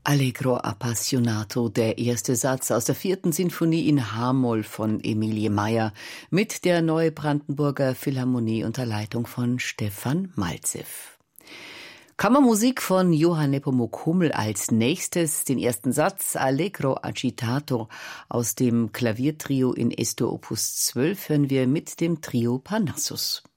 Allegro appassionato, der erste Satz aus der 4. Sinfonie in H-Moll von Emilie Meyer mit der Neubrandenburger Philharmonie unter Leitung von Stefan Malzew. Kammermusik von Johann Nepomuk Hummel als nächstes, den ersten Satz Allegro agitato aus dem Klaviertrio in Esto Opus 12 hören wir mit dem Trio Parnassus.